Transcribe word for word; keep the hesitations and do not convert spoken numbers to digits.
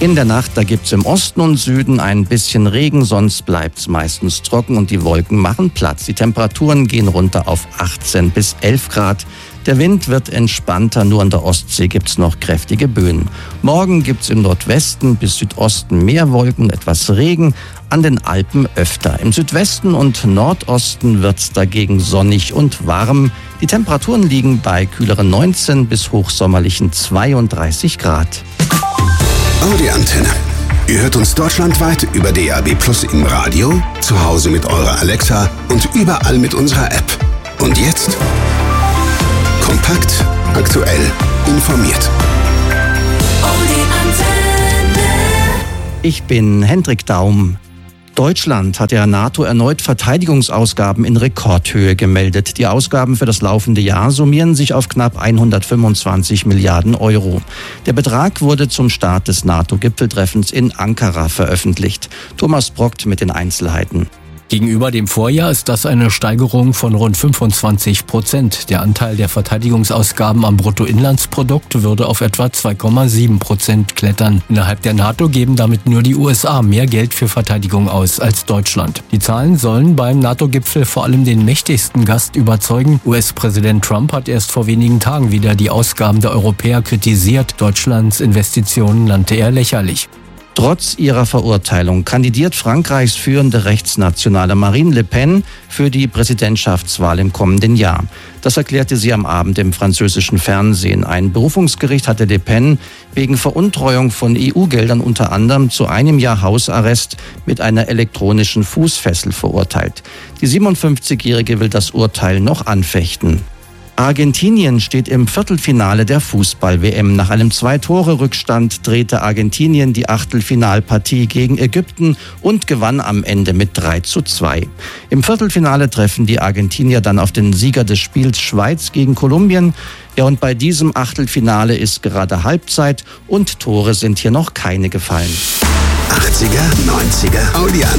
In der Nacht, da gibt's im Osten und Süden ein bisschen Regen, sonst bleibt's meistens trocken und die Wolken machen Platz. Die Temperaturen gehen runter auf achtzehn bis elf Grad. Der Wind wird entspannter, nur an der Ostsee gibt's noch kräftige Böen. Morgen gibt's im Nordwesten bis Südosten mehr Wolken, etwas Regen, an den Alpen öfter. Im Südwesten und Nordosten wird's dagegen sonnig und warm. Die Temperaturen liegen bei kühleren neunzehn bis hochsommerlichen zweiunddreißig Grad. Audi Antenne. Ihr hört uns deutschlandweit über D A B Plus im Radio, zu Hause mit eurer Alexa und überall mit unserer App. Und jetzt kompakt, aktuell, informiert. Audi Antenne. Ich bin Hendrik Daum. Deutschland hat der NATO erneut Verteidigungsausgaben in Rekordhöhe gemeldet. Die Ausgaben für das laufende Jahr summieren sich auf knapp hundertfünfundzwanzig Milliarden Euro. Der Betrag wurde zum Start des NATO-Gipfeltreffens in Ankara veröffentlicht. Thomas Brockt mit den Einzelheiten. Gegenüber dem Vorjahr ist das eine Steigerung von rund fünfundzwanzig Prozent. Der Anteil der Verteidigungsausgaben am Bruttoinlandsprodukt würde auf etwa zwei Komma sieben Prozent klettern. Innerhalb der NATO geben damit nur die U S A mehr Geld für Verteidigung aus als Deutschland. Die Zahlen sollen beim NATO-Gipfel vor allem den mächtigsten Gast überzeugen. U S-Präsident Trump hat erst vor wenigen Tagen wieder die Ausgaben der Europäer kritisiert. Deutschlands Investitionen nannte er lächerlich. Trotz ihrer Verurteilung kandidiert Frankreichs führende rechtsnationale Marine Le Pen für die Präsidentschaftswahl im kommenden Jahr. Das erklärte sie am Abend im französischen Fernsehen. Ein Berufungsgericht hatte Le Pen wegen Veruntreuung von E U-Geldern unter anderem zu einem Jahr Hausarrest mit einer elektronischen Fußfessel verurteilt. Die siebenundfünfzigjährige will das Urteil noch anfechten. Argentinien steht im Viertelfinale der Fußball-W M. Nach einem Zwei-Tore-Rückstand drehte Argentinien die Achtelfinalpartie gegen Ägypten und gewann am Ende mit drei zu zwei. Im Viertelfinale treffen die Argentinier dann auf den Sieger des Spiels Schweiz gegen Kolumbien. Ja, und bei diesem Achtelfinale ist gerade Halbzeit und Tore sind hier noch keine gefallen. achtziger, neunziger, Audi